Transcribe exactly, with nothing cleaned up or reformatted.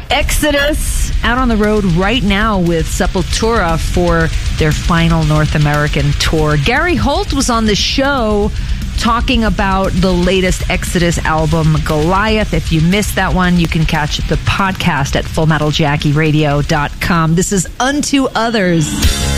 Exodus out on the road right now with Sepultura for their final North American tour. Gary Holt was on the show talking about the latest Exodus album, Goliath. If you missed that one, you can catch the podcast at full metal jackie radio dot com. This is Unto Others.